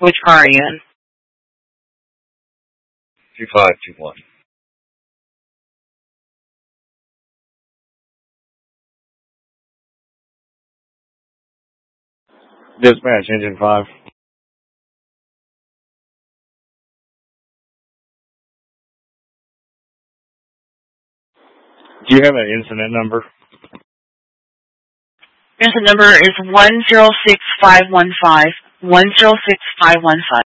Which car are you in? 2521. Dispatch, engine 5. Do you have an incident number? Incident number is 106515. 106515.